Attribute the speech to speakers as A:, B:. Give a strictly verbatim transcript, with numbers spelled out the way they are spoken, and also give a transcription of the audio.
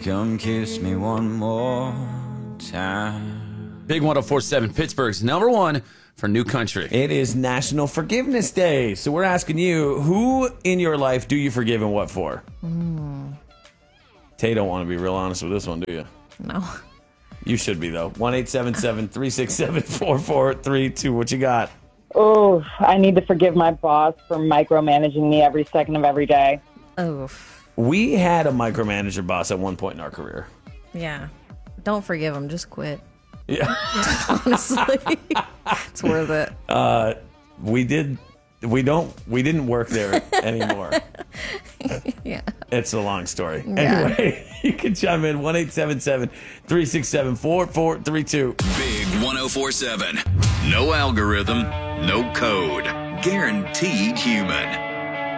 A: come kiss me one more time.
B: Big one oh four seven, Pittsburgh's number one for New Country.
C: It is National Forgiveness Day. So we're asking you, who in your life do you forgive and what for?
D: Mm.
C: Tay don't want to be real honest with this one, do you?
D: No.
C: You should be, though. one eight seven seven, three six seven, four four three two. What you got?
E: Oh, I need to forgive my boss for micromanaging me every second of every day.
D: Oh,
C: We had a micromanager boss at one point in our career.
D: yeah. Don't forgive him. Just quit.
C: Yeah.
D: Honestly, it's worth it.
C: Uh, we did. We don't. We didn't work there anymore.
D: Yeah.
C: It's a long story.
D: Yeah.
C: Anyway, you can chime in one eight seven seven, three six seven, four four three two.
F: Big one oh four seven. No algorithm, no code. Guaranteed human.